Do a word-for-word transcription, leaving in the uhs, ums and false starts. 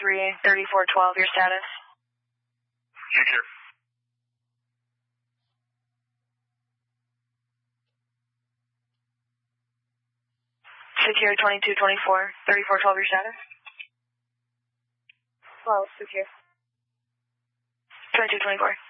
three, thirty-four twelve, your status? Future. Secure twenty-two twenty-four, thirty-four twelve, your status? twelve, secure. twenty-two twenty-four.